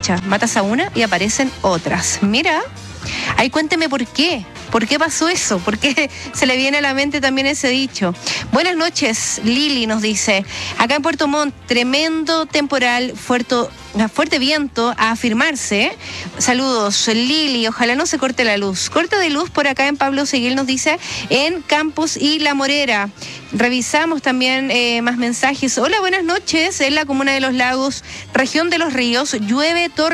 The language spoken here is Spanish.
derecha. Matas a una y aparecen otras. Mira, ahí cuénteme por qué. ¿Por qué pasó eso? ¿Por qué se le viene a la mente también ese dicho? Buenas noches, Lili nos dice. Acá en Puerto Montt, tremendo temporal, fuerte viento a afirmarse. Saludos, Lili. Ojalá no se corte la luz. Corte de luz por acá en Pablo Seguil, nos dice, en Campos y La Morera. Revisamos también más mensajes. Hola, buenas noches. En la comuna de Los Lagos, región de Los Ríos, llueve torrencialmente.